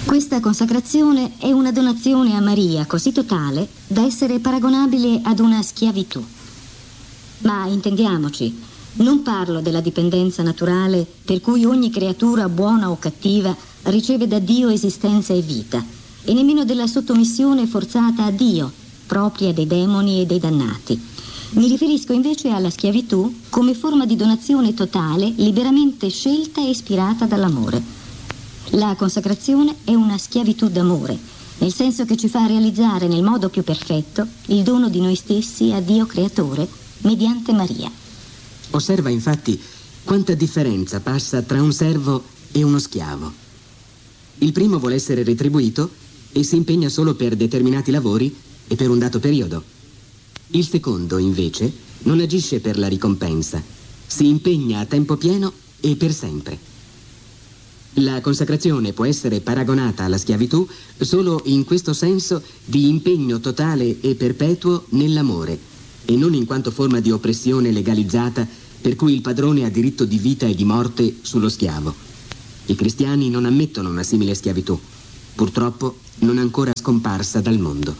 Questa consacrazione è una donazione a Maria così totale da essere paragonabile ad una schiavitù. Ma intendiamoci, non parlo della dipendenza naturale per cui ogni creatura, buona o cattiva, riceve da Dio esistenza e vita, e nemmeno della sottomissione forzata a Dio, propria dei demoni e dei dannati. Mi riferisco invece alla schiavitù come forma di donazione totale, liberamente scelta e ispirata dall'amore. La consacrazione è una schiavitù d'amore, nel senso che ci fa realizzare nel modo più perfetto il dono di noi stessi a Dio Creatore mediante Maria. Osserva infatti quanta differenza passa tra un servo e uno schiavo. Il primo vuole essere retribuito e si impegna solo per determinati lavori e per un dato periodo. Il secondo, invece, non agisce per la ricompensa, si impegna a tempo pieno e per sempre. La consacrazione può essere paragonata alla schiavitù solo in questo senso di impegno totale e perpetuo nell'amore, e non in quanto forma di oppressione legalizzata per cui il padrone ha diritto di vita e di morte sullo schiavo. I cristiani non ammettono una simile schiavitù, purtroppo non ancora scomparsa dal mondo.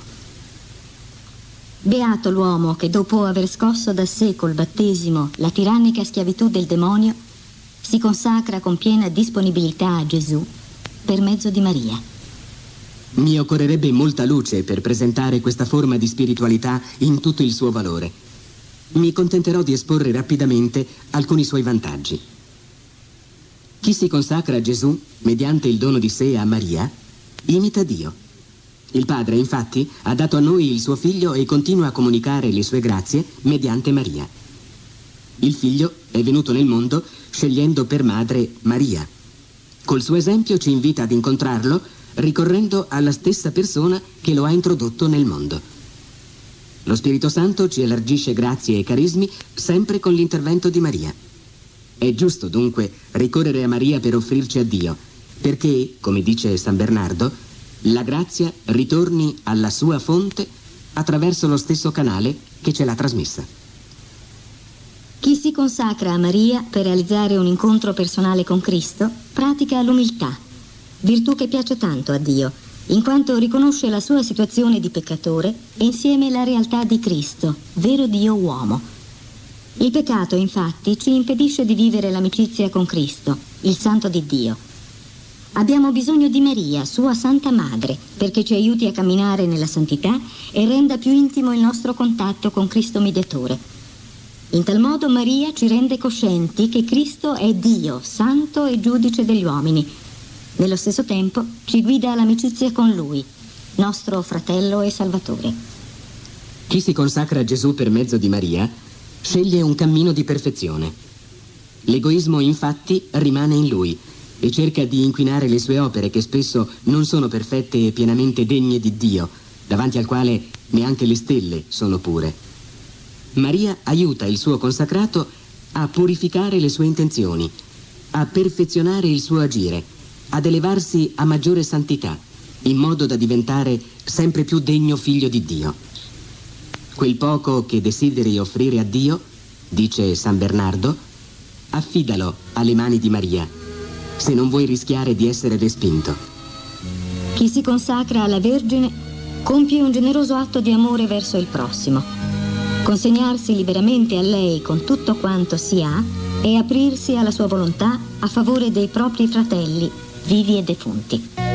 Beato l'uomo che dopo aver scosso da sé col battesimo la tirannica schiavitù del demonio si consacra con piena disponibilità a Gesù per mezzo di Maria. Mi occorrerebbe molta luce per presentare questa forma di spiritualità in tutto il suo valore. Mi contenterò di esporre rapidamente alcuni suoi vantaggi. Chi si consacra a Gesù mediante il dono di sé a Maria imita Dio. Il Padre, infatti, ha dato a noi il suo Figlio e continua a comunicare le sue grazie mediante Maria. Il Figlio è venuto nel mondo scegliendo per madre Maria. Col suo esempio ci invita ad incontrarlo ricorrendo alla stessa persona che lo ha introdotto nel mondo. Lo Spirito Santo ci elargisce grazie e carismi sempre con l'intervento di Maria. È giusto dunque ricorrere a Maria per offrirci a Dio, perché, come dice San Bernardo, la grazia ritorni alla sua fonte attraverso lo stesso canale che ce l'ha trasmessa. Chi si consacra a Maria per realizzare un incontro personale con Cristo pratica l'umiltà, virtù che piace tanto a Dio, in quanto riconosce la sua situazione di peccatore e insieme la realtà di Cristo, vero Dio uomo. Il peccato, infatti, ci impedisce di vivere l'amicizia con Cristo, il Santo di Dio. Abbiamo bisogno di Maria, sua Santa Madre, perché ci aiuti a camminare nella santità e renda più intimo il nostro contatto con Cristo Mediatore. In tal modo Maria ci rende coscienti che Cristo è Dio, santo e giudice degli uomini. Nello stesso tempo ci guida all'amicizia con Lui, nostro fratello e Salvatore. Chi si consacra a Gesù per mezzo di Maria sceglie un cammino di perfezione. L'egoismo, infatti, rimane in lui e cerca di inquinare le sue opere che spesso non sono perfette e pienamente degne di Dio, davanti al quale neanche le stelle sono pure. Maria aiuta il suo consacrato a purificare le sue intenzioni, a perfezionare il suo agire, ad elevarsi a maggiore santità, in modo da diventare sempre più degno figlio di Dio. Quel poco che desideri offrire a Dio, dice San Bernardo, affidalo alle mani di Maria, se non vuoi rischiare di essere respinto. Chi si consacra alla Vergine compie un generoso atto di amore verso il prossimo. Consegnarsi liberamente a lei con tutto quanto si ha e aprirsi alla sua volontà a favore dei propri fratelli, vivi e defunti.